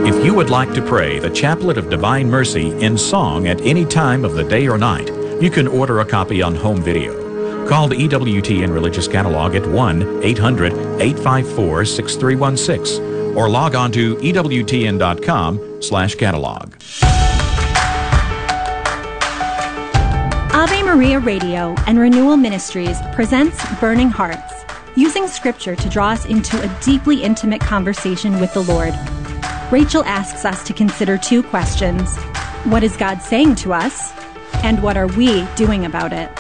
If you would like to pray the Chaplet of Divine Mercy in song at any time of the day or night, you can order a copy on home video. Call the EWTN Religious Catalog at 1-800-854-6316 or log on to EWTN.com/catalog. Ave Maria Radio and Renewal Ministries presents Burning Hearts, using Scripture to draw us into a deeply intimate conversation with the Lord. Rachel asks us to consider two questions. What is God saying to us? And what are we doing about it?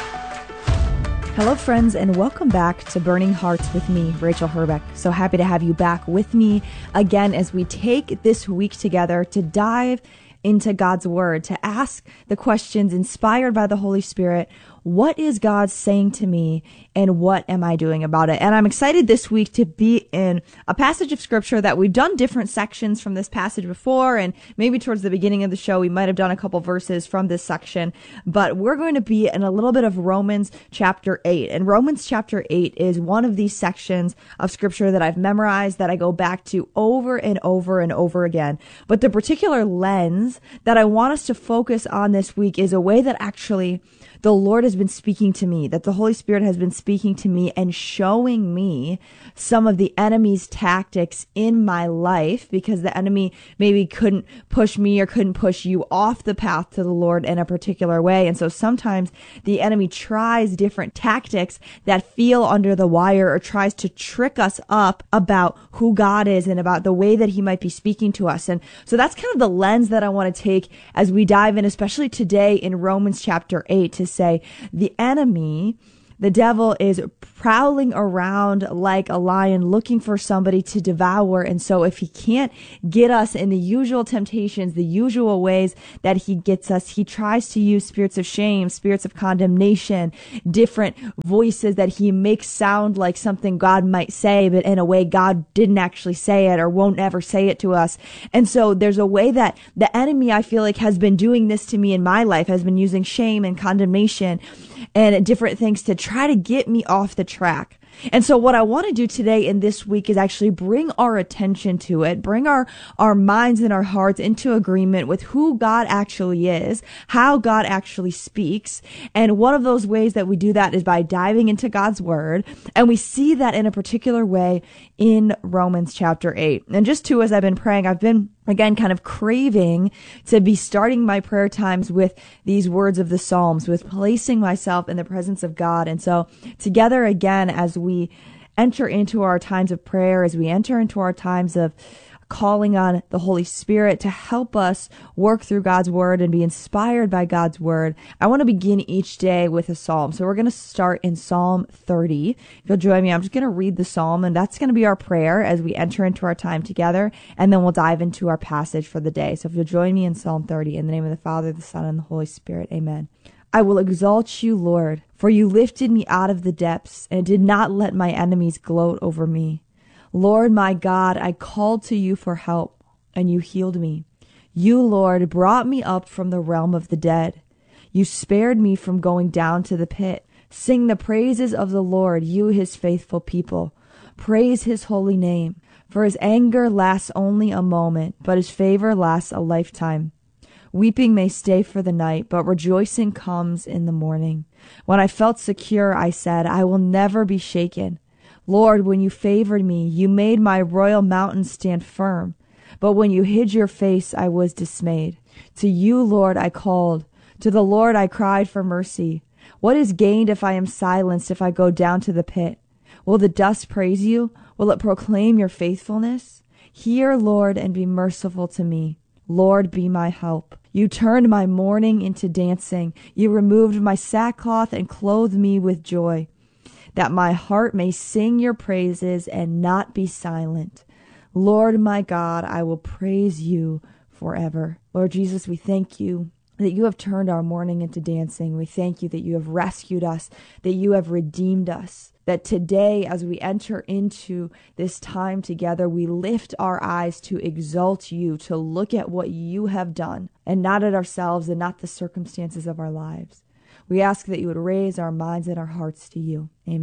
Hello, friends, and welcome back to Burning Hearts with me, Rachel Herbeck. So happy to have you back with me again as we take this week together to dive into God's Word, to ask the questions inspired by the Holy Spirit. What is God saying to me, and what am I doing about it? And I'm excited this week to be in a passage of Scripture that we've done different sections from this passage before, and maybe towards the beginning of the show we might have done a couple verses from this section, but we're going to be in a little bit of Romans chapter 8. And Romans chapter 8 is one of these sections of Scripture that I've memorized, that I go back to over and over and over again. But the particular lens that I want us to focus on this week is a way that actually the Lord has been speaking to me, that the Holy Spirit has been speaking to me and showing me some of the enemy's tactics in my life, because the enemy maybe couldn't push me or couldn't push you off the path to the Lord in a particular way. And so sometimes the enemy tries different tactics that feel under the wire, or tries to trick us up about who God is and about the way that he might be speaking to us. And so that's kind of the lens that I want to take as we dive in, especially today in Romans chapter 8, to say the enemy, the devil, is prowling around like a lion looking for somebody to devour. And so if he can't get us in the usual temptations, the usual ways that he gets us, he tries to use spirits of shame, spirits of condemnation, different voices that he makes sound like something God might say, but in a way God didn't actually say it or won't ever say it to us. And so there's a way that the enemy, I feel like, has been doing this to me in my life, has been using shame and condemnation and different things to try to get me off the track. And so what I want to do today and this week is actually bring our attention to it, bring our minds and our hearts into agreement with who God actually is, how God actually speaks. And one of those ways that we do that is by diving into God's Word. And we see that in a particular way in Romans chapter 8. And just too, as I've been praying, I've been again kind of craving to be starting my prayer times with these words of the Psalms, with placing myself in the presence of God. And so together again, as we enter into our times of prayer, as we enter into our times of calling on the Holy Spirit to help us work through God's Word and be inspired by God's Word, I want to begin each day with a psalm. So we're going to start in Psalm 30. If you'll join me, I'm just going to read the psalm, and that's going to be our prayer as we enter into our time together, and then we'll dive into our passage for the day. So if you'll join me in Psalm 30, in the name of the Father, the Son, and the Holy Spirit, amen. I will exalt you, Lord, for you lifted me out of the depths and did not let my enemies gloat over me. Lord my God, I called to you for help, and you healed me. You, Lord, brought me up from the realm of the dead. You spared me from going down to the pit. Sing the praises of the Lord, you his faithful people. Praise his holy name, for his anger lasts only a moment, but his favor lasts a lifetime. Weeping may stay for the night, but rejoicing comes in the morning. When I felt secure, I said, I will never be shaken. Lord, when you favored me, you made my royal mountain stand firm. But when you hid your face, I was dismayed. To you, Lord, I called. To the Lord I cried for mercy. What is gained if I am silenced, if I go down to the pit? Will the dust praise you? Will it proclaim your faithfulness? Hear, Lord, and be merciful to me. Lord, be my help. You turned my mourning into dancing. You removed my sackcloth and clothed me with joy, that my heart may sing your praises and not be silent. Lord my God, I will praise you forever. Lord Jesus, we thank you that you have turned our mourning into dancing. We thank you that you have rescued us, that you have redeemed us, that today as we enter into this time together, we lift our eyes to exalt you, to look at what you have done and not at ourselves and not the circumstances of our lives. We ask that you would raise our minds and our hearts to you. Amen.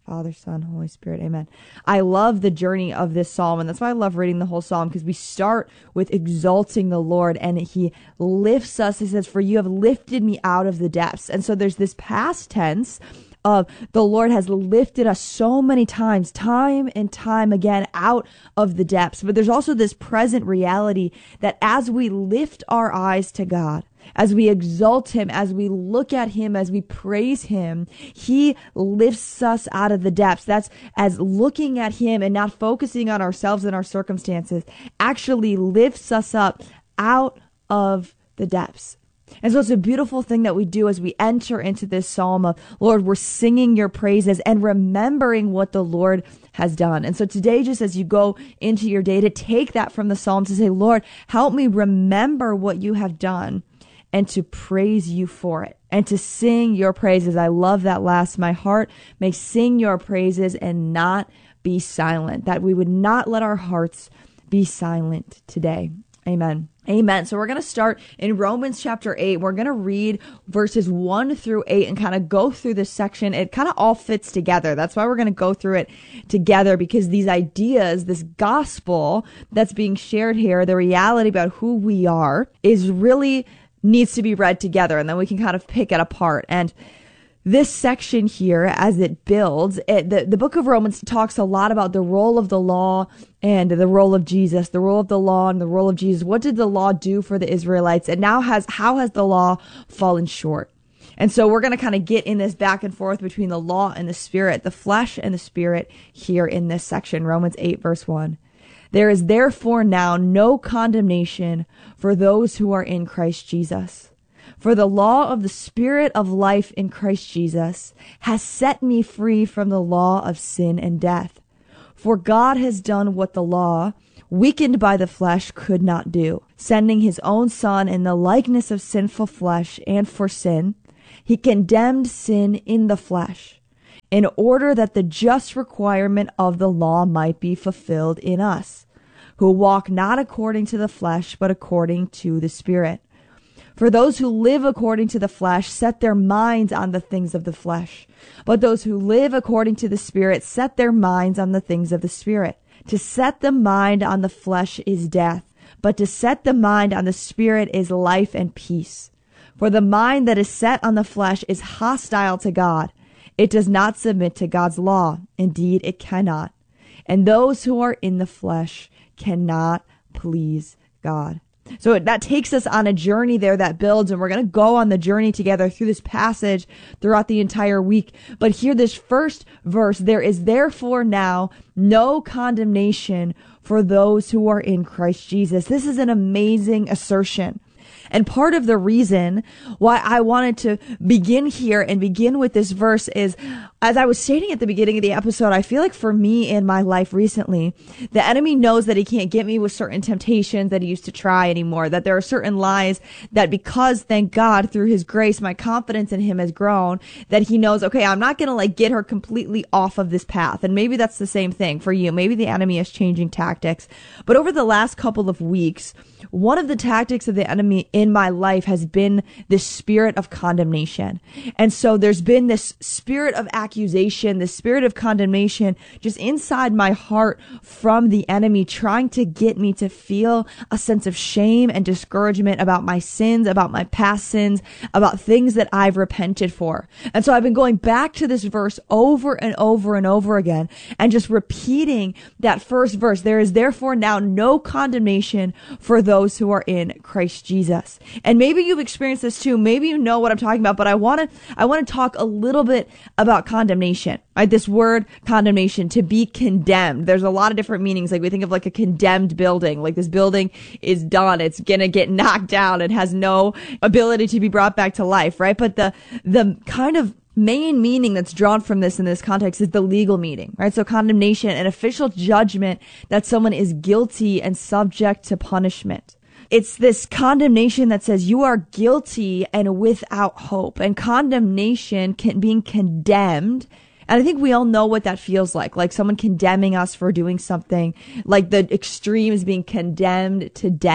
Father, Son, Holy Spirit. Amen. I love the journey of this psalm, and that's why I love reading the whole psalm, because we start with exalting the Lord, and he lifts us. He says, for you have lifted me out of the depths. And so there's this past tense of the Lord has lifted us so many times, time and time again, out of the depths. But there's also this present reality that as we lift our eyes to God, as we exalt him, as we look at him, as we praise him, he lifts us out of the depths. That's as looking at him and not focusing on ourselves and our circumstances actually lifts us up out of the depths. And so it's a beautiful thing that we do as we enter into this psalm of, Lord, we're singing your praises and remembering what the Lord has done. And so today, just as you go into your day, to take that from the psalm to say, Lord, help me remember what you have done and to praise you for it and to sing your praises. I love that last. My heart may sing your praises and not be silent, that we would not let our hearts be silent today. Amen. Amen. So we're going to start in Romans chapter 8. We're going to read verses 1 through 8 and kind of go through this section. It kind of all fits together. That's why we're going to go through it together, because these ideas, this gospel that's being shared here, the reality about who we are, is really needs to be read together, and then we can kind of pick it apart. And this section here, as it builds, the book of Romans talks a lot about the role of the law and the role of Jesus, the role of the law and the role of Jesus. What did the law do for the Israelites? And now how has the law fallen short? And so we're going to kind of get in this back and forth between the law and the spirit, the flesh and the spirit here in this section, Romans 8, verse 1. There is therefore now no condemnation for those who are in Christ Jesus. For the law of the Spirit of life in Christ Jesus has set me free from the law of sin and death. For God has done what the law, weakened by the flesh, could not do, sending his own Son in the likeness of sinful flesh, and for sin, he condemned sin in the flesh, in order that the just requirement of the law might be fulfilled in us, who walk not according to the flesh, but according to the Spirit. For those who live according to the flesh set their minds on the things of the flesh, but those who live according to the Spirit set their minds on the things of the Spirit. To set the mind on the flesh is death, but to set the mind on the Spirit is life and peace. For the mind that is set on the flesh is hostile to God. It does not submit to God's law. Indeed, it cannot. And those who are in the flesh cannot please God. So that takes us on a journey there that builds, and we're going to go on the journey together through this passage throughout the entire week. But here, this first verse, there is therefore now no condemnation for those who are in Christ Jesus. This is an amazing assertion. And part of the reason why I wanted to begin here and begin with this verse is, as I was stating at the beginning of the episode, I feel like for me in my life recently, the enemy knows that he can't get me with certain temptations that he used to try anymore, that there are certain lies that, because, thank God, through his grace, my confidence in him has grown, that he knows, okay, I'm not going to get her completely off of this path. And maybe that's the same thing for you. Maybe the enemy is changing tactics. But over the last couple of weeks, one of the tactics of the enemy in my life has been this spirit of condemnation. And so there's been this spirit of accusation, this spirit of condemnation just inside my heart from the enemy, trying to get me to feel a sense of shame and discouragement about my sins, about my past sins, about things that I've repented for. And so I've been going back to this verse over and over and over again and just repeating that first verse. There is therefore now no condemnation for those who are in Christ Jesus. And maybe you've experienced this too. Maybe you know what I'm talking about, but I want to talk a little bit about condemnation, right? This word condemnation, to be condemned. There's a lot of different meanings. Like we think of like a condemned building, like this building is done. It's going to get knocked down. It has no ability to be brought back to life, right? But the kind of main meaning that's drawn from this in this context is the legal meaning, right? So condemnation, an official judgment that someone is guilty and subject to punishment. It's this condemnation that says you are guilty and without hope. And condemnation being condemned. And I think we all know what that feels like someone condemning us for doing something, like the extremes being condemned to death.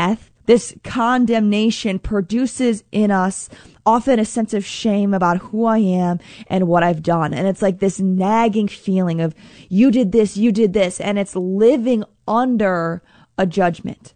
This condemnation produces in us often a sense of shame about who I am and what I've done. And it's like this nagging feeling of you did this, and it's living under a judgment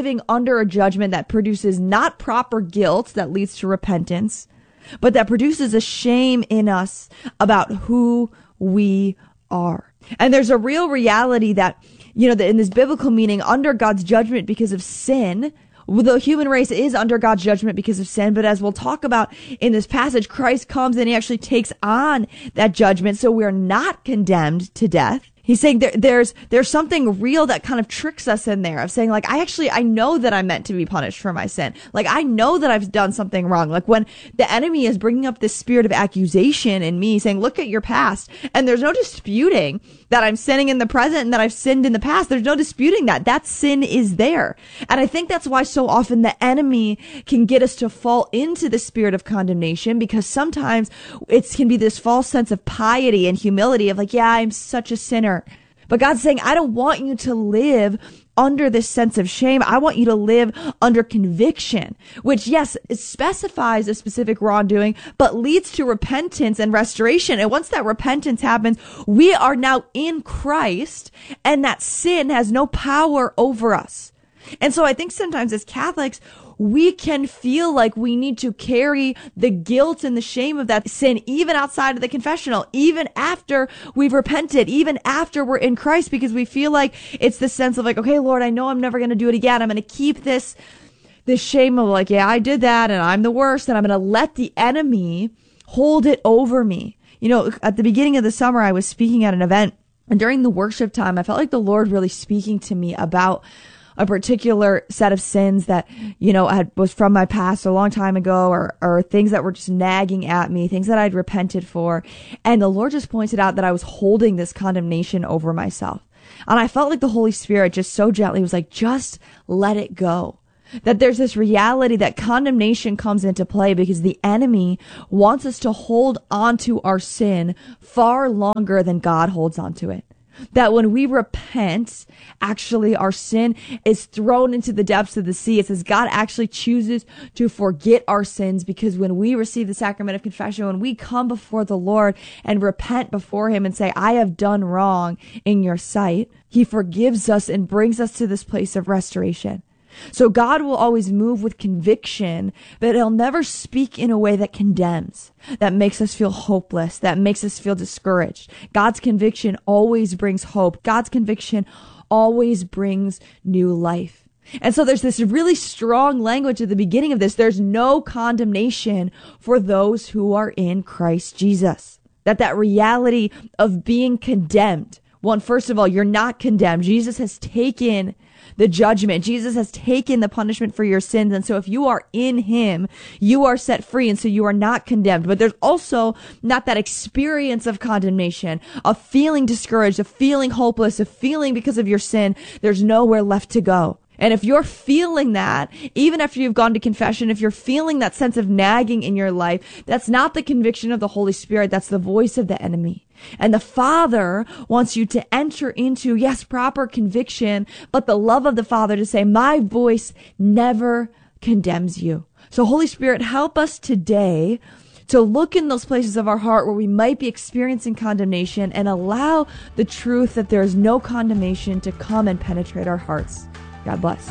that produces not proper guilt that leads to repentance, but that produces a shame in us about who we are. And there's a real reality that, in this biblical meaning, under God's judgment because of sin, the human race is under God's judgment because of sin. But as we'll talk about in this passage, Christ comes and he actually takes on that judgment. So we're not condemned to death. He's saying there's something real that kind of tricks us in there of saying, like, I know that I'm meant to be punished for my sin. Like, I know that I've done something wrong. Like, when the enemy is bringing up this spirit of accusation in me, saying, look at your past. And there's no disputing that I'm sinning in the present and that I've sinned in the past. There's no disputing that. That sin is there. And I think that's why so often the enemy can get us to fall into the spirit of condemnation, because sometimes it can be this false sense of piety and humility of like, yeah, I'm such a sinner. But God's saying, I don't want you to live under this sense of shame. I want you to live under conviction, which, yes, it specifies a specific wrongdoing, but leads to repentance and restoration. And once that repentance happens, we are now in Christ, and that sin has no power over us. And so I think sometimes as Catholics, we can feel like we need to carry the guilt and the shame of that sin even outside of the confessional, even after we've repented, even after we're in Christ, because we feel like it's the sense of like, okay, Lord, I know I'm never going to do it again. I'm going to keep this shame of like, yeah, I did that and I'm the worst, and I'm going to let the enemy hold it over me. At the beginning of the summer, I was speaking at an event, and during the worship time, I felt like the Lord really speaking to me about a particular set of sins that, was from my past a long time ago, or things that were just nagging at me, things that I'd repented for. And the Lord just pointed out that I was holding this condemnation over myself. And I felt like the Holy Spirit just so gently was like, just let it go. That there's this reality that condemnation comes into play because the enemy wants us to hold on to our sin far longer than God holds on to it. That when we repent, actually our sin is thrown into the depths of the sea. It says God actually chooses to forget our sins, because when we receive the sacrament of confession, when we come before the Lord and repent before him and say, I have done wrong in your sight, he forgives us and brings us to this place of restoration. So God will always move with conviction, but he'll never speak in a way that condemns, that makes us feel hopeless, that makes us feel discouraged. God's conviction always brings hope. God's conviction always brings new life. And so there's this really strong language at the beginning of this. There's no condemnation for those who are in Christ Jesus. That reality of being condemned. One, first of all, you're not condemned. Jesus has taken the judgment. Jesus has taken the punishment for your sins. And so if you are in him, you are set free. And so you are not condemned. But there's also not that experience of condemnation, of feeling discouraged, of feeling hopeless, of feeling because of your sin, there's nowhere left to go. And if you're feeling that, even after you've gone to confession, if you're feeling that sense of nagging in your life, that's not the conviction of the Holy Spirit. That's the voice of the enemy. And the Father wants you to enter into, yes, proper conviction, but the love of the Father to say, my voice never condemns you. So Holy Spirit, help us today to look in those places of our heart where we might be experiencing condemnation, and allow the truth that there is no condemnation to come and penetrate our hearts. God bless.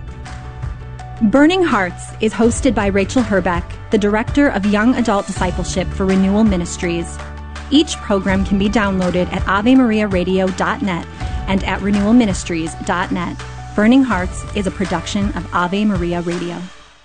Burning Hearts is hosted by Rachel Herbeck, the Director of Young Adult Discipleship for Renewal Ministries. Each program can be downloaded at AveMariaRadio.net and at RenewalMinistries.net. Burning Hearts is a production of Ave Maria Radio.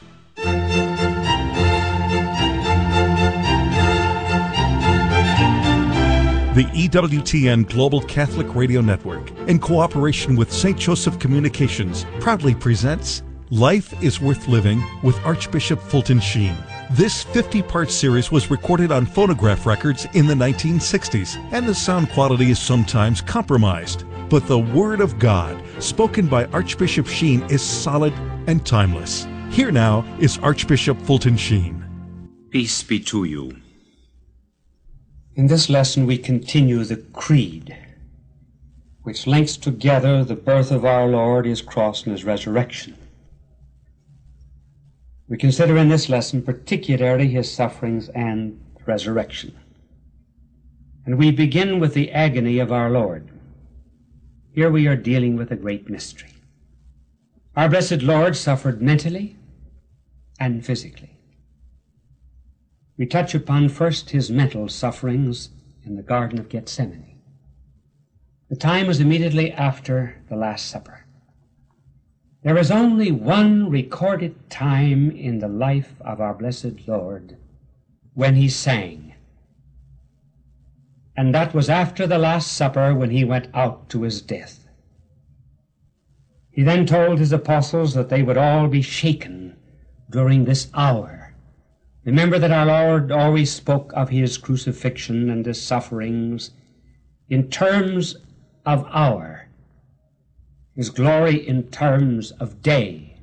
The EWTN Global Catholic Radio Network, in cooperation with St. Joseph Communications, proudly presents Life is Worth Living with Archbishop Fulton Sheen. This 50-part series was recorded on phonograph records in the 1960s, and the sound quality is sometimes compromised. But the Word of God, spoken by Archbishop Sheen, is solid and timeless. Here now is Archbishop Fulton Sheen. Peace be to you. In this lesson we continue the Creed, which links together the birth of our Lord, his cross, and his resurrection. We consider in this lesson particularly his sufferings and resurrection. And we begin with the agony of our Lord. Here we are dealing with a great mystery. Our blessed Lord suffered mentally and physically. We touch upon first his mental sufferings in the Garden of Gethsemane. The time was immediately after the Last Supper. There is only one recorded time in the life of our blessed Lord when he sang. And that was after the Last Supper when he went out to his death. He then told his apostles that they would all be shaken during this hour. Remember that our Lord always spoke of his crucifixion and his sufferings in terms of hour, his glory in terms of day.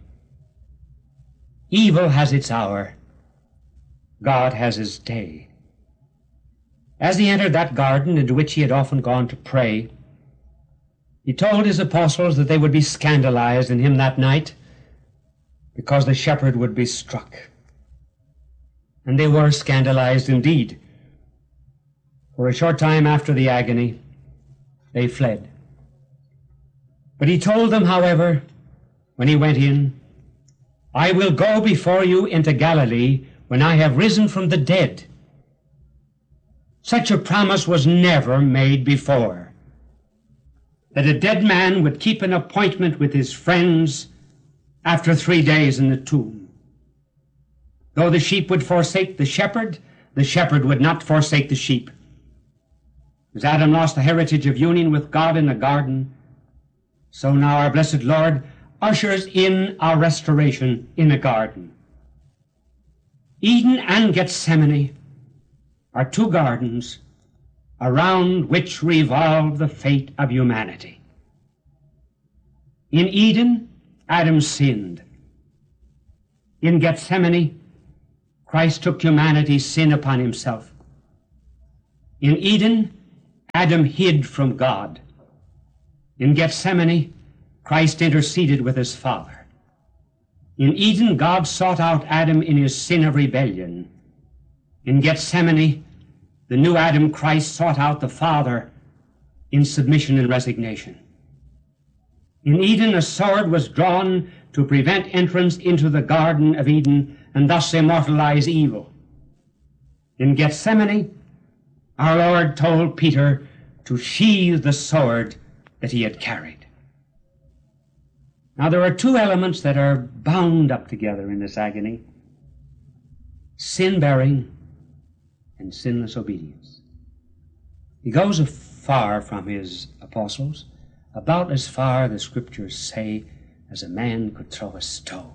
Evil has its hour, God has his day. As he entered that garden into which he had often gone to pray, he told his apostles that they would be scandalized in him that night because the shepherd would be struck. And they were scandalized indeed. For a short time after the agony, they fled. But he told them, however, when he went in, "I will go before you into Galilee when I have risen from the dead." Such a promise was never made before, that a dead man would keep an appointment with his friends after 3 days in the tomb. Though the sheep would forsake the shepherd would not forsake the sheep. As Adam lost the heritage of union with God in the garden, so now our blessed Lord ushers in our restoration in a garden. Eden and Gethsemane are two gardens around which revolve the fate of humanity. In Eden, Adam sinned. In Gethsemane, Christ took humanity's sin upon himself. In Eden, Adam hid from God. In Gethsemane, Christ interceded with his Father. In Eden, God sought out Adam in his sin of rebellion. In Gethsemane, the new Adam, Christ, sought out the Father in submission and resignation. In Eden, a sword was drawn to prevent entrance into the Garden of Eden and thus immortalize evil. In Gethsemane, our Lord told Peter to sheathe the sword that he had carried. Now there are two elements that are bound up together in this agony: sin-bearing and sinless obedience. He goes far from his apostles, about as far, the Scriptures say, as a man could throw a stone.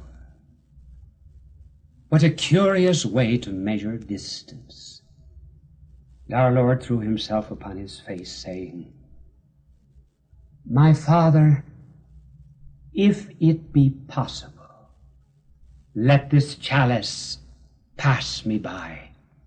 What a curious way to measure distance. Our Lord threw himself upon his face, saying, "My Father, if it be possible, let this chalice pass me by.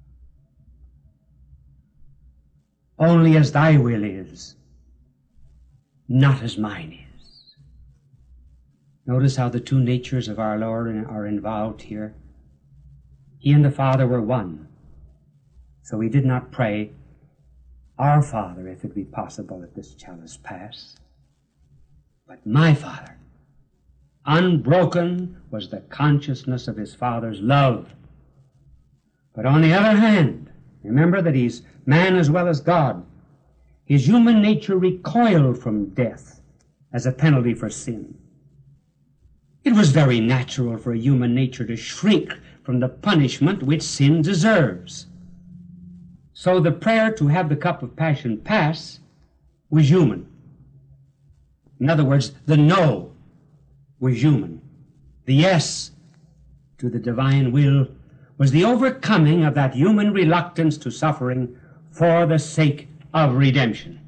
Only as thy will is, not as mine is." Notice how the two natures of our Lord are involved here. He and the Father were one. So he did not pray, "Our Father, if it be possible, let this chalice pass," but "My Father." Unbroken was the consciousness of his Father's love. But on the other hand, remember that he's man as well as God. His human nature recoiled from death as a penalty for sin. It was very natural for a human nature to shrink from the punishment which sin deserves. So the prayer to have the cup of passion pass was human. In other words, the no was human. The yes to the divine will was the overcoming of that human reluctance to suffering for the sake of redemption.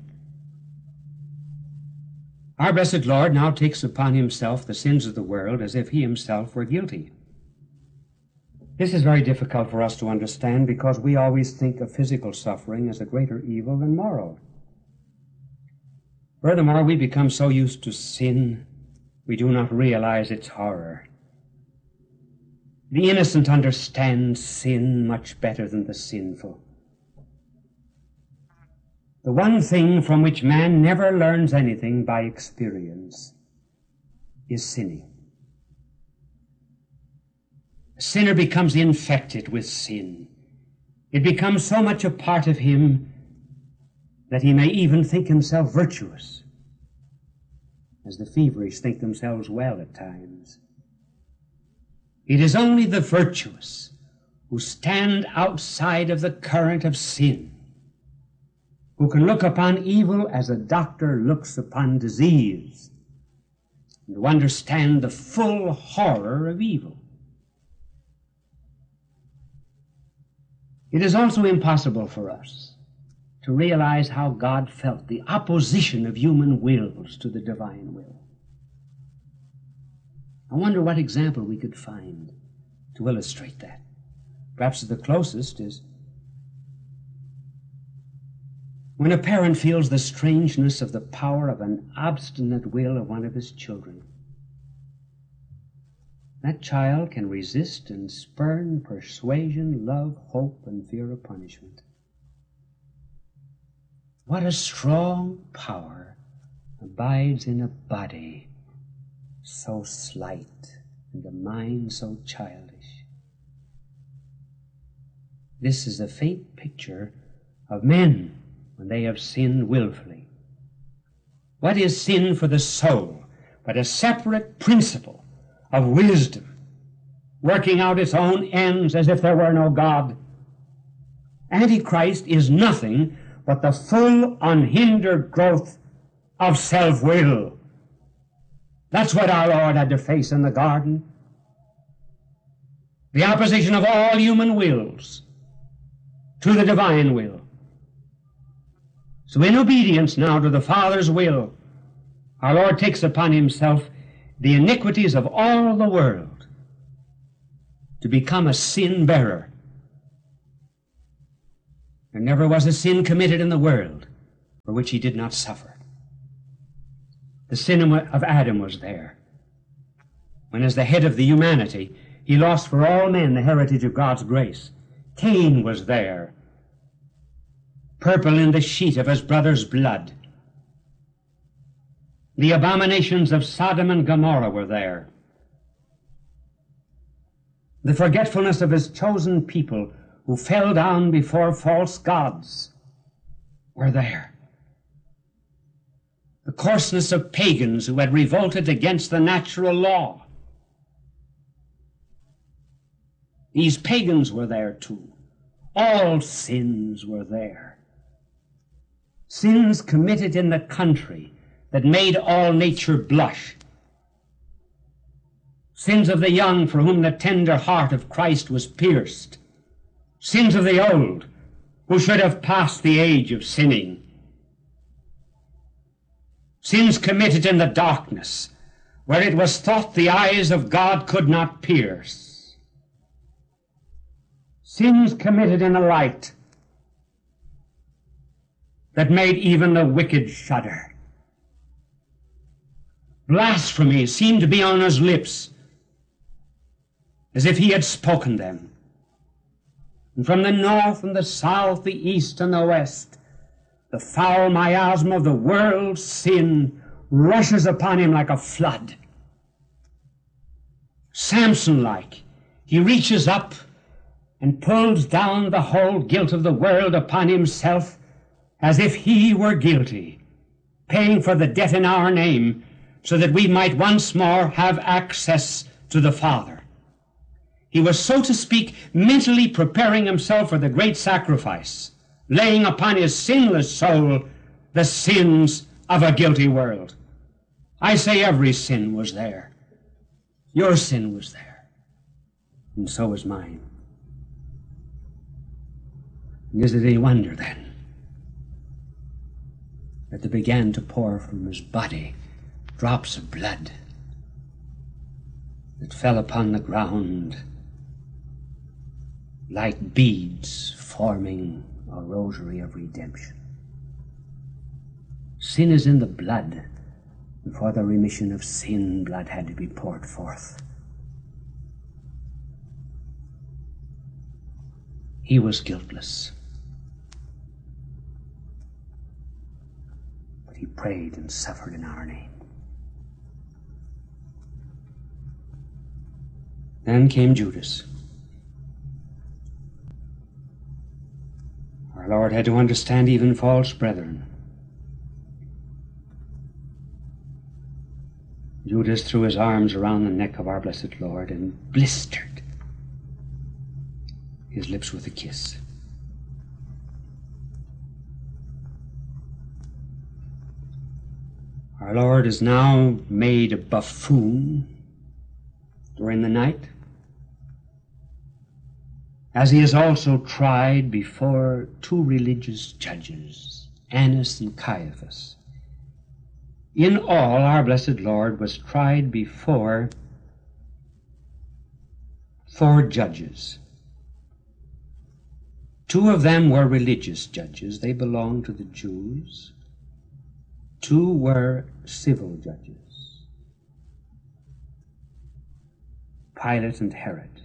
Our blessed Lord now takes upon himself the sins of the world as if he himself were guilty. This is very difficult for us to understand because we always think of physical suffering as a greater evil than moral. Furthermore, we become so used to sin, we do not realize its horror. The innocent understand sin much better than the sinful. The one thing from which man never learns anything by experience is sinning. A sinner becomes infected with sin. It becomes so much a part of him that he may even think himself virtuous, as the feverish think themselves well at times. It is only the virtuous who stand outside of the current of sin, who can look upon evil as a doctor looks upon disease, and who understand the full horror of evil. It is also impossible for us to realize how God felt the opposition of human wills to the divine will. I wonder what example we could find to illustrate that. Perhaps the closest is when a parent feels the strangeness of the power of an obstinate will of one of his children. That child can resist and spurn persuasion, love, hope, and fear of punishment. What a strong power abides in a body so slight and a mind so childish. This is a faint picture of men when they have sinned willfully. What is sin for the soul but a separate principle of wisdom, working out its own ends as if there were no God? Antichrist is nothing but the full, unhindered growth of self-will. That's what our Lord had to face in the garden. The opposition of all human wills to the divine will. So in obedience now to the Father's will, our Lord takes upon himself the iniquities of all the world to become a sin bearer. There never was a sin committed in the world for which he did not suffer. The sin of Adam was there, when as the head of the humanity he lost for all men the heritage of God's grace. Cain was there, purple in the sheet of his brother's blood. The abominations of Sodom and Gomorrah were there. The forgetfulness of his chosen people who fell down before false gods were there. The coarseness of pagans who had revolted against the natural law. These pagans were there too. All sins were there. Sins committed in the country that made all nature blush. Sins of the young for whom the tender heart of Christ was pierced. Sins of the old who should have passed the age of sinning. Sins committed in the darkness where it was thought the eyes of God could not pierce. Sins committed in the light that made even the wicked shudder. Blasphemy seemed to be on his lips as if he had spoken them. And from the north and the south, the east and the west, the foul miasma of the world's sin rushes upon him like a flood. Samson-like, he reaches up and pulls down the whole guilt of the world upon himself as if he were guilty, paying for the debt in our name so that we might once more have access to the Father. He was, so to speak, mentally preparing himself for the great sacrifice, laying upon his sinless soul the sins of a guilty world. I say every sin was there. Your sin was there, and so was mine. And is it any wonder, then, that there began to pour from his body drops of blood that fell upon the ground like beads forming a rosary of redemption? Sin is in the blood, and for the remission of sin, blood had to be poured forth. He was guiltless. But he prayed and suffered in our name. Then came Judas. Our Lord had to understand even false brethren. Judas threw his arms around the neck of our blessed Lord and blistered his lips with a kiss. Our Lord is now made a buffoon during the night, as he is also tried before two religious judges, Annas and Caiaphas. In all, our blessed Lord was tried before 4 judges. 2 of them were religious judges. They belonged to the Jews. 2 were civil judges, Pilate and Herod.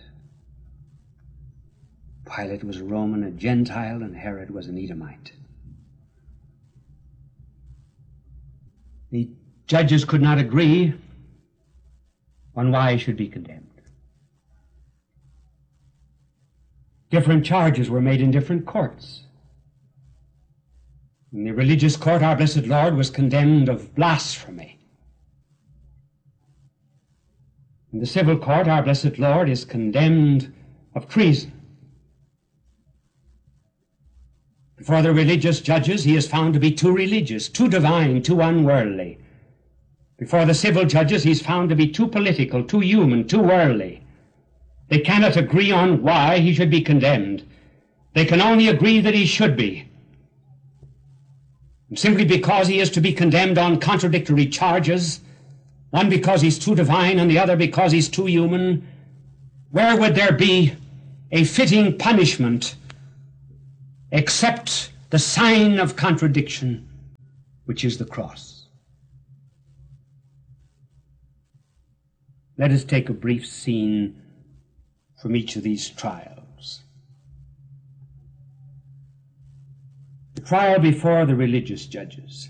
Pilate was a Roman, a Gentile, and Herod was an Edomite. The judges could not agree on why he should be condemned. Different charges were made in different courts. In the religious court, our blessed Lord was condemned of blasphemy. In the civil court, our blessed Lord is condemned of treason. Before the religious judges, he is found to be too religious, too divine, too unworldly. Before the civil judges, he is found to be too political, too human, too worldly. They cannot agree on why he should be condemned. They can only agree that he should be. And simply because he is to be condemned on contradictory charges, one because he's too divine and the other because he's too human, where would there be a fitting punishment except the sign of contradiction, which is the cross? Let us take a brief scene from each of these trials. The trial before the religious judges.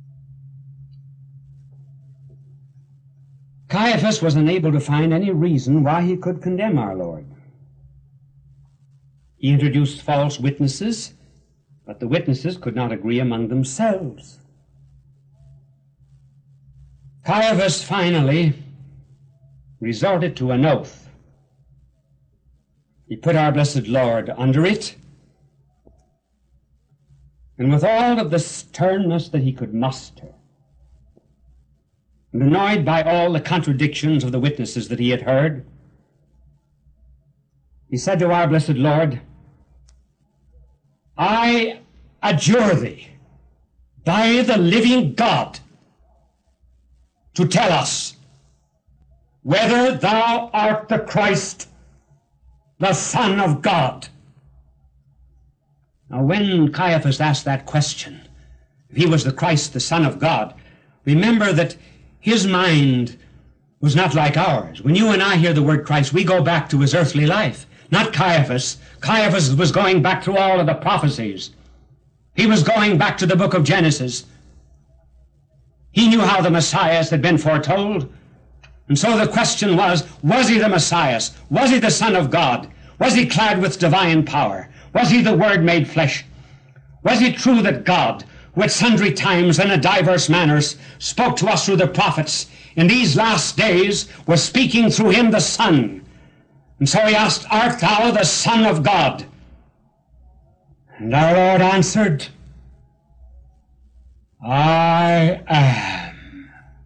Caiaphas was unable to find any reason why he could condemn our Lord. He introduced false witnesses, but the witnesses could not agree among themselves. Caiaphas finally resorted to an oath. He put our blessed Lord under it, and with all of the sternness that he could muster, and annoyed by all the contradictions of the witnesses that he had heard, he said to our blessed Lord, I adjure thee by the living God to tell us whether thou art the Christ, the Son of God. Now, when Caiaphas asked that question, if he was the Christ, the Son of God, remember that his mind was not like ours. When you and I hear the word Christ, we go back to his earthly life, not Caiaphas. Caiaphas was going back through all of the prophecies. He was going back to the book of Genesis. He knew how the Messiah had been foretold. And so the question was he the Messiah? Was he the Son of God? Was he clad with divine power? Was he the Word made flesh? Was it true that God, who at sundry times and in diverse manners spoke to us through the prophets, in these last days was speaking through him, the Son? And so he asked, art thou the Son of God? And our Lord answered, I am.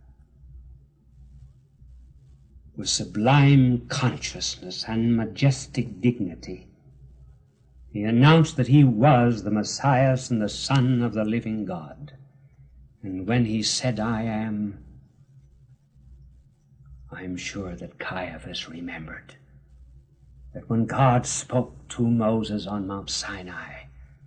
With sublime consciousness and majestic dignity, he announced that he was the Messiah and the Son of the living God. And when he said, I am, I'm sure that Caiaphas remembered that when God spoke to Moses on Mount Sinai,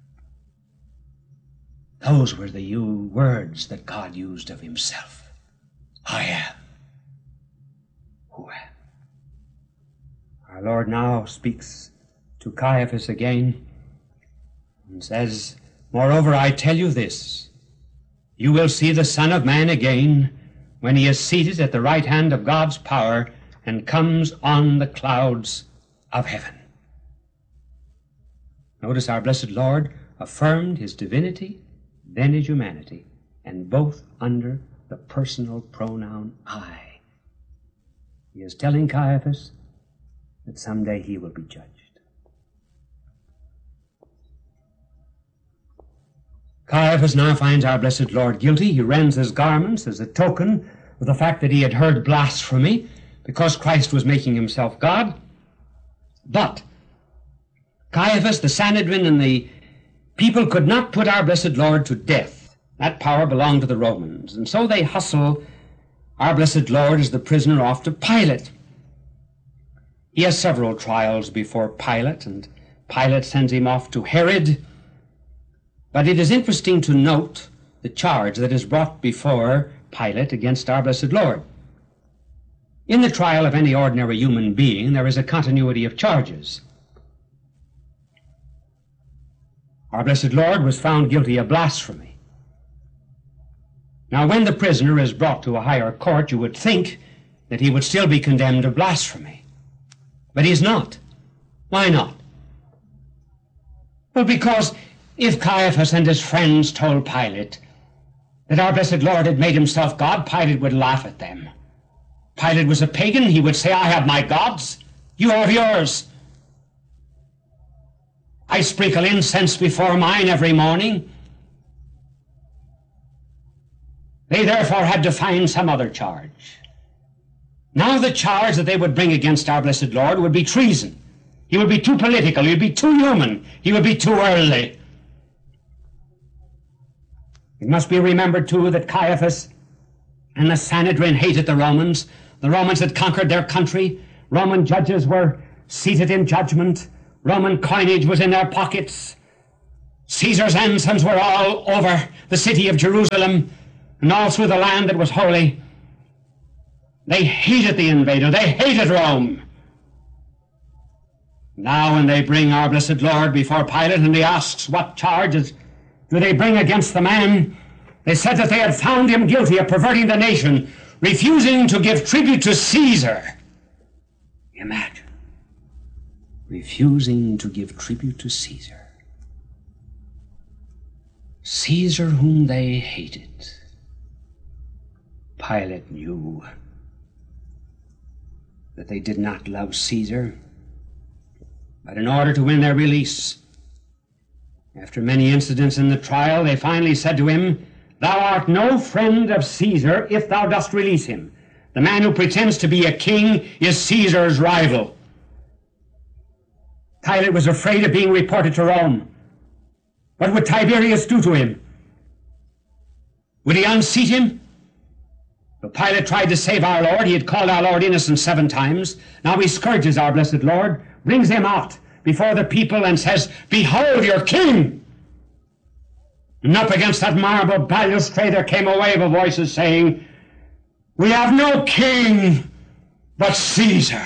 those were the words that God used of himself. I am who am. Our Lord now speaks to Caiaphas again and says, "Moreover, I tell you this, you will see the Son of Man again when he is seated at the right hand of God's power and comes on the clouds of heaven." Notice our blessed Lord affirmed his divinity, then his humanity, and both under the personal pronoun I. He is telling Caiaphas that someday he will be judged. Caiaphas now finds our blessed Lord guilty. He rends his garments as a token of the fact that he had heard blasphemy because Christ was making himself God. But Caiaphas, the Sanhedrin, and the people could not put our blessed Lord to death. That power belonged to the Romans. And so they hustle our blessed Lord as the prisoner off to Pilate. He has several trials before Pilate, and Pilate sends him off to Herod. But it is interesting to note the charge that is brought before Pilate against our blessed Lord. In the trial of any ordinary human being, there is a continuity of charges. Our blessed Lord was found guilty of blasphemy. Now, when the prisoner is brought to a higher court, you would think that he would still be condemned of blasphemy. But he is not. Why not? Well, because if Caiaphas and his friends told Pilate that our blessed Lord had made himself God, Pilate would laugh at them. Pilate was a pagan. He would say, "I have my gods, you have yours. I sprinkle incense before mine every morning." They therefore had to find some other charge. Now the charge that they would bring against our blessed Lord would be treason. He would be too political. He would be too human. He would be too worldly. It must be remembered, too, that Caiaphas and the Sanhedrin hated the Romans. The Romans had conquered their country. Roman judges were seated in judgment. Roman coinage was in their pockets. Caesar's ensigns were all over the city of Jerusalem and all through the land that was holy. They hated the invader. They hated Rome. Now when they bring our blessed Lord before Pilate and he asks what charges do they bring against the man, they said that they had found him guilty of perverting the nation, refusing to give tribute to Caesar. Imagine. Refusing to give tribute to Caesar. Caesar whom they hated. Pilate knew that they did not love Caesar, but in order to win their release, after many incidents in the trial, they finally said to him, "Thou art no friend of Caesar if thou dost release him. The man who pretends to be a king is Caesar's rival." Pilate was afraid of being reported to Rome. What would Tiberius do to him? Would he unseat him? But Pilate tried to save our Lord. He had called our Lord innocent 7 times. Now he scourges our blessed Lord, brings him out before the people and says, "Behold your king!" And up against that marble balustrade there came a wave of voices saying, "We have no king but Caesar."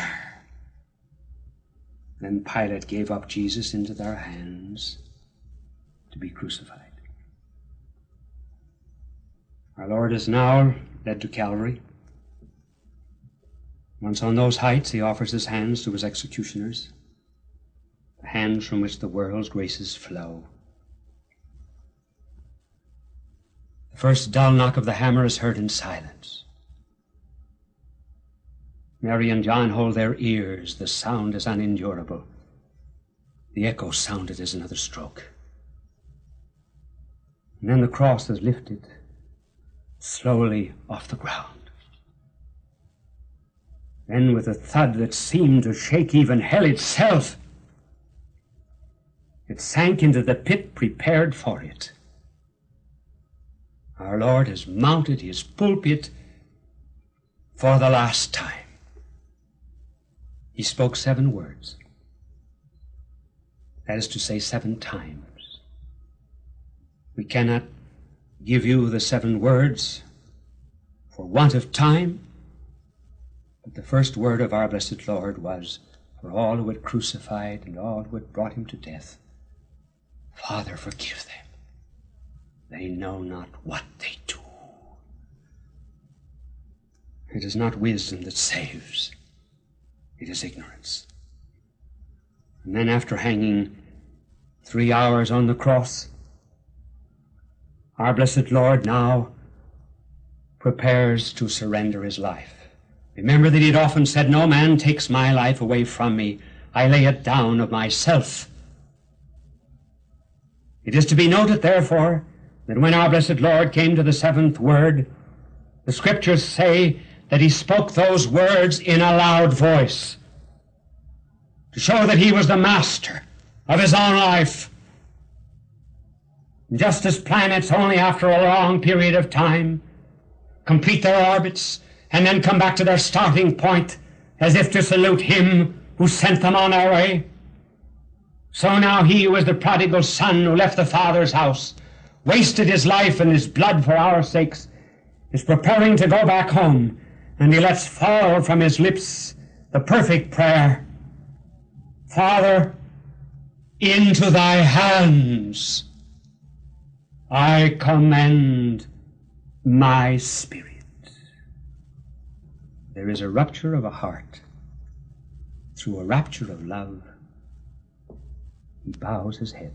Then Pilate gave up Jesus into their hands to be crucified. Our Lord is now led to Calvary. Once on those heights, he offers his hands to his executioners, the hands from which the world's graces flow. The first dull knock of the hammer is heard in silence. Mary and John hold their ears. The sound is unendurable. The echo sounded as another stroke. And then the cross is lifted slowly off the ground. Then with a thud that seemed to shake even hell itself, it sank into the pit prepared for it. Our Lord has mounted his pulpit for the last time. He spoke 7 words. That is to say, 7 times. We cannot give you the 7 words for want of time, but the first word of our blessed Lord was for all who had crucified and all who had brought him to death. Father, forgive them. They know not what they do. It is not wisdom that saves. It is ignorance. And then after hanging 3 hours on the cross, our blessed Lord now prepares to surrender his life. Remember that he had often said, "No man takes my life away from me. I lay it down of myself." It is to be noted, therefore, that when our blessed Lord came to the seventh word, the Scriptures say that he spoke those words in a loud voice to show that he was the master of his own life. Just as planets, only after a long period of time, complete their orbits and then come back to their starting point as if to salute him who sent them on their way, so now he who is the prodigal son who left the Father's house, wasted his life and his blood for our sakes, is preparing to go back home, and he lets fall from his lips the perfect prayer, "Father, into thy hands I commend my spirit." There is a rupture of a heart. Through a rapture of love, he bows his head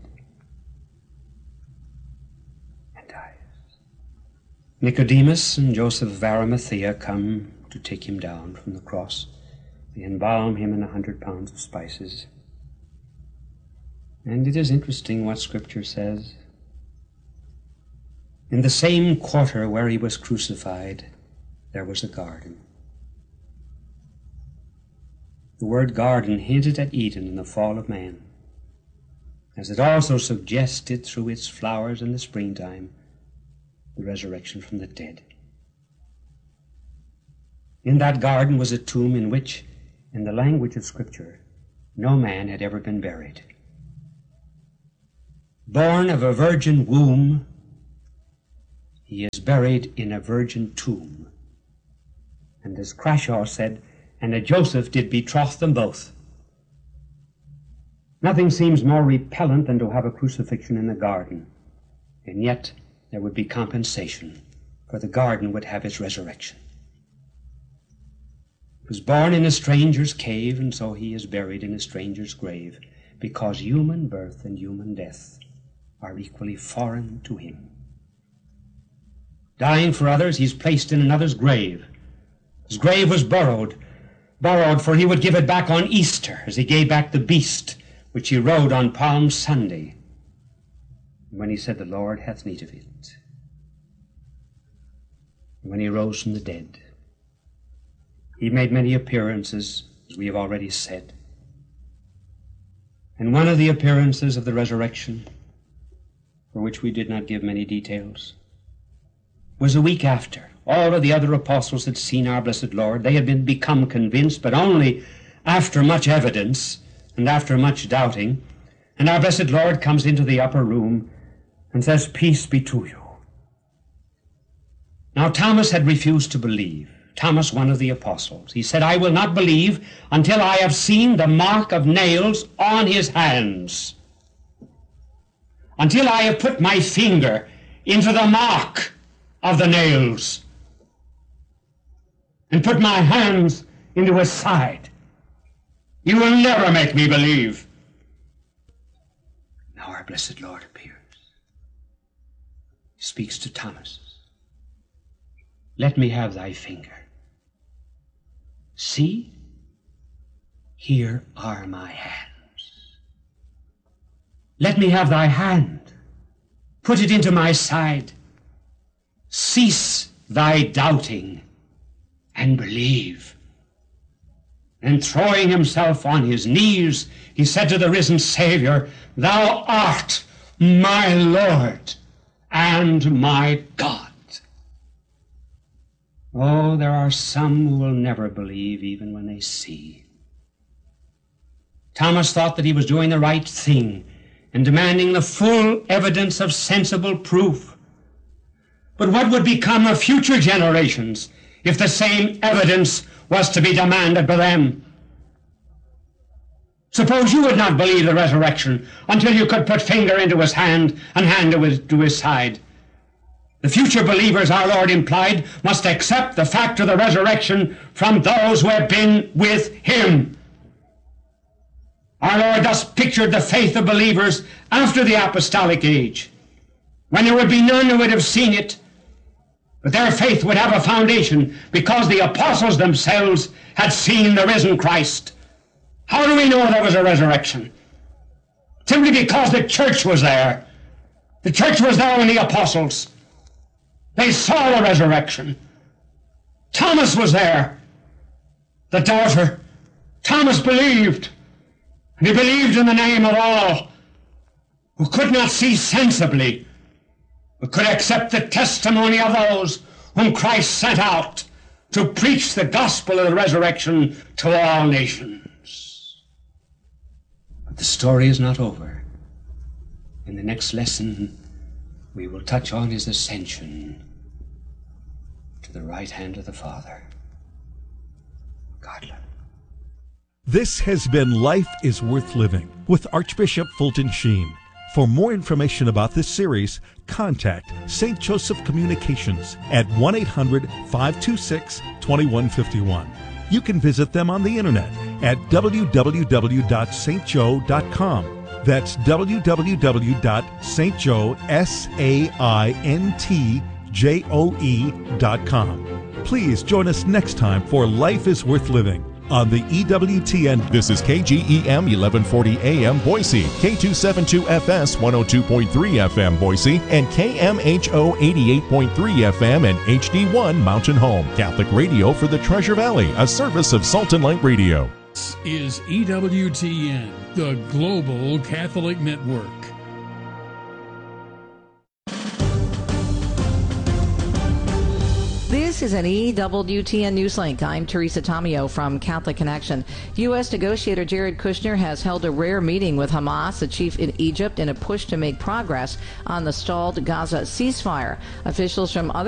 and dies. Nicodemus and Joseph of Arimathea come to take him down from the cross. They embalm him in 100 pounds of spices. And it is interesting what Scripture says. In the same quarter where he was crucified, there was a garden. The word garden hinted at Eden and the fall of man, as it also suggested through its flowers in the springtime the resurrection from the dead. In that garden was a tomb in which, in the language of Scripture, no man had ever been buried. Born of a virgin womb, he is buried in a virgin tomb. And as Crashaw said, "And a Joseph did betroth them both." Nothing seems more repellent than to have a crucifixion in the garden, and yet there would be compensation, for the garden would have its resurrection. He was born in a stranger's cave, and so he is buried in a stranger's grave, because human birth and human death are equally foreign to him. Dying for others, he's placed in another's grave. His grave was borrowed, for he would give it back on Easter, as he gave back the beast which he rode on Palm Sunday, when he said, "The Lord hath need of it." And when he rose from the dead, he made many appearances, as we have already said. And one of the appearances of the resurrection, for which we did not give many details, was a week after. All of the other apostles had seen our blessed Lord. They had become convinced, but only after much evidence and after much doubting. And our blessed Lord comes into the upper room and says, "Peace be to you." Now Thomas had refused to believe. Thomas, one of the apostles. He said, "I will not believe until I have seen the mark of nails on his hands, until I have put my finger into the mark of the nails, and put my hands into his side. You will never make me believe." Now our blessed Lord appears. He speaks to Thomas. "Let me have thy finger. See, here are my hands. Let me have thy hand. Put it into my side. Cease thy doubting and believe." And throwing himself on his knees, he said to the risen Savior, "Thou art my Lord and my God." Oh, there are some who will never believe even when they see. Thomas thought that he was doing the right thing and demanding the full evidence of sensible proof. But what would become of future generations if the same evidence was to be demanded by them? Suppose you would not believe the resurrection until you could put finger into his hand and hand to his side. The future believers, our Lord implied, must accept the fact of the resurrection from those who have been with him. Our Lord thus pictured the faith of believers after the apostolic age, when there would be none who would have seen it, but their faith would have a foundation because the apostles themselves had seen the risen Christ. How do we know there was a resurrection? Simply because the church was there. The church was there when the apostles. They saw the resurrection. Thomas was there. The doubter. Thomas believed. And he believed in the name of all who could not see sensibly, but could accept the testimony of those whom Christ sent out to preach the gospel of the resurrection to all nations. But the story is not over. In the next lesson, we will touch on his ascension to the right hand of the Father. God love. This has been Life is Worth Living with Archbishop Fulton Sheen. For more information about this series, contact St. Joseph Communications at 1-800-526-2151. You can visit them on the internet at www.stjo.com. That's www.stjoe.com. Please join us next time for Life is Worth Living on the EWTN. This is KGEM 1140 AM Boise, K272FS 102.3 FM Boise, and KMHO 88.3 FM and HD1 Mountain Home. Catholic radio for the Treasure Valley, a service of Salt and Light Radio. This is EWTN, the Global Catholic Network. This is an EWTN Newslink. I'm Teresa Tomeo from Catholic Connection. U.S. negotiator Jared Kushner has held a rare meeting with Hamas, the chief in Egypt, in a push to make progress on the stalled Gaza ceasefire. Officials from other